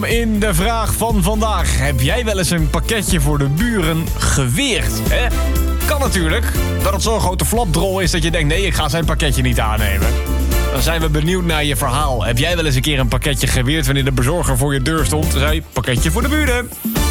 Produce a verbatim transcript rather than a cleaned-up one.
Welkom in de vraag van vandaag. Heb jij wel eens een pakketje voor de buren geweerd? Hè? Kan natuurlijk. Dat het zo'n grote flapdrol is dat je denkt... nee, ik ga zijn pakketje niet aannemen. Dan zijn we benieuwd naar je verhaal. Heb jij wel eens een keer een pakketje geweerd... wanneer de bezorger voor je deur stond en zei... pakketje voor de buren.